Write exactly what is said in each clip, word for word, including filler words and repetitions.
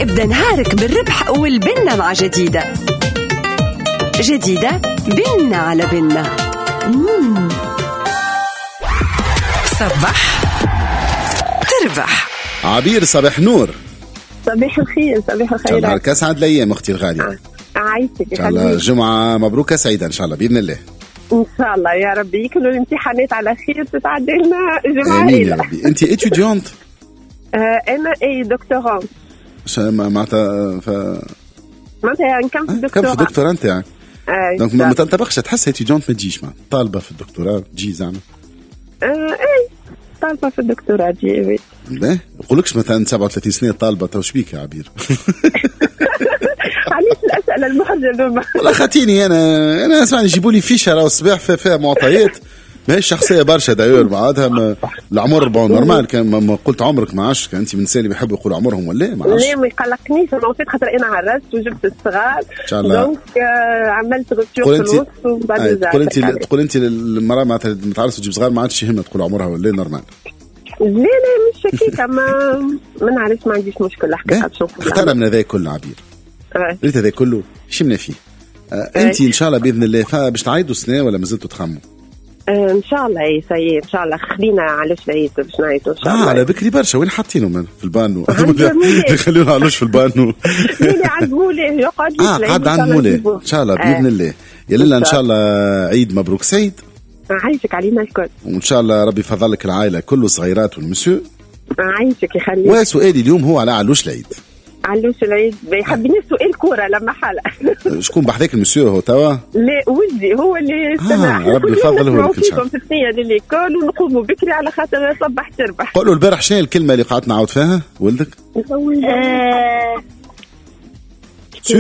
ابدأ نهارك بالربح والبنة مع جديدة. جديدة بنة على بنة. مم. صباح تربح. عبير صباح نور. صباح الخير. صباح الخير. ان شاء الله اسعد الايام اختي الغاليه. آه. عايشك ان شاء الله جمعه مبروكه سعيده ان شاء الله باذن الله. ان شاء الله يا ربي يكونوا الامتحانات على خير تتعدى لنا جمعه امين يا ربي. انت اتيديونت؟ آه انا اي دكتوراه. معناتها ف معناتها نكمل في الدكتوراه. كم في الدكتوراه نتاعك؟ آه دونك ما تنطبقش تحس اتيديونت ما تجيش معناتها طالبه في الدكتوراه تجي زعما. اه اي طالبه في الدكتوراه تجي. باهي يقولكش مثلا سبعة وثلاثين سنه طالبه تو شبيك يا عبير؟ علاش الاسئله المحرجه؟ والله خاطيني انا انا اسمعني يجيبوا لي فيشه راهو الصباح فيها معطيات ماهيش شخصيه برشا دايور معناتها العمر بون نورمال. كان ما قلت عمرك ما عادش انت من الناس اللي بيحبوا يقولوا عمرهم ولا ما عادش؟ لا ما يقلقنيش انا وفيت خاطر انا عرست وجبت الصغار ان شاء الله. دونك عملت روتور في الوسط ومن بعد تقول انت تقول انت المراه معناتها متعرس وتجيب صغار ما عادش يهمها تقول عمرها ولا نورمال. لا لا مش هكيك ما ما نعرفش ما عنديش مشكله حقيقه نشوف اختار من هذا كله عبير. ريت هذا كله شمنا فيه. آه انت ان شاء الله باذن الله باش تعيدوا السنه ولا مازلتوا تخموا؟ آه ان شاء الله اي سي ان شاء الله خلينا علاش العيد باش نعيدوا ان شاء الله. اه على بكري برشا وين حاطينه من في البانو؟ خلينا علوش في البانو. اللي عند مولاه يقعد اه قاعد عند مولاه ان شاء الله باذن الله. يا لله ان شاء الله عيد مبروك سعيد. عايشك علينا الكل وان شاء الله ربي يفضل لك العائله كله صغيرات والمسيو. عايشك يخليك. وسؤالي اليوم هو على علوش العيد. علوش العيد حابين سؤال كوره لما حلقه. شكون بحذاك المسيو هو توا؟ لا ولدي هو اللي استمع. آه ربي يفضله لك ان شاء الله. في الثانيه ديال ليكول ونقوموا بكري على خاطر صبح تربح. قولوا البارح شنو الكلمه اللي قعدت نعاود فيها ولدك؟ آه... سو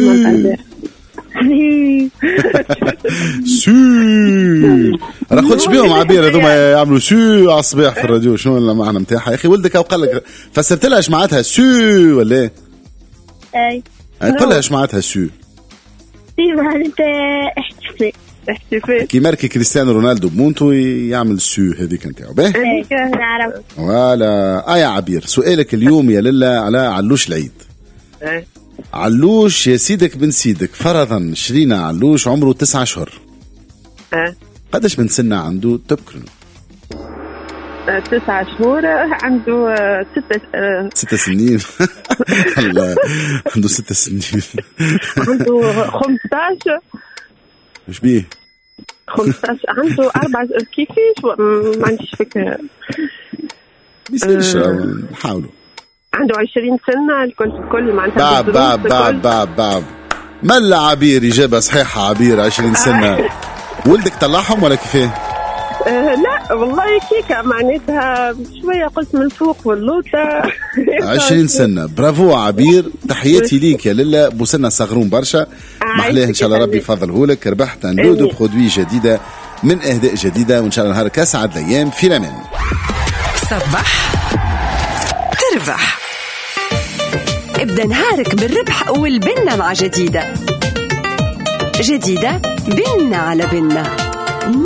سو راه قلتش بيهم عبير هذوما يعملوا سو على الصباح في الراديو. شنو المعنى نتاعها يا اخي؟ ولدك او قال لك فسرت لها ايش معناتها سو ولا اي قل لها ايش معناتها سو؟ سي معناتها احتفال. احتفال كي ماركي كريستيانو رونالدو بمونتو يعمل سو هذيك نتاعو. باهي هذيك نعرف. فوالا. اه يا عبير سؤالك اليوم يا لله على علوش العيد. ايه علوش يا سيدك بن سيدك فرضا شرينا علوش عمره تسعة اشهر. اه قداش من سنة عنده تبكرن؟ آه تسعة شهور عنده آه ستة آه ستة سنين. الله عنده ستة سنين. عنده خمسطاش. ايش بيه؟ خمسطاش عنده أربعة كيفاش ما عنديش فكرة. بيصيرش نحاولوا. عنده عشرين سنة الكل الكل معناتها. باب باب باب باب باب ملا عبير إجابة صحيحة عبير عشرين سنة. ولدك طلعهم ولا كيفاه؟ أه لا والله كيكا معناتها شوية قلت من فوق واللوطة. عشرين سنة. برافو عبير تحياتي ليك يا لله بوسنا صغرون برشا محلاه ان شاء الله ربي يفضله لك. ربحت ان لودو برودوي جديدة من اهداء جديدة وان شاء الله نهارك اسعد الايام في الامان. صباح تربح. ابدأ نهارك بالربح والبنة مع جديدة. جديدة بنة على بنة.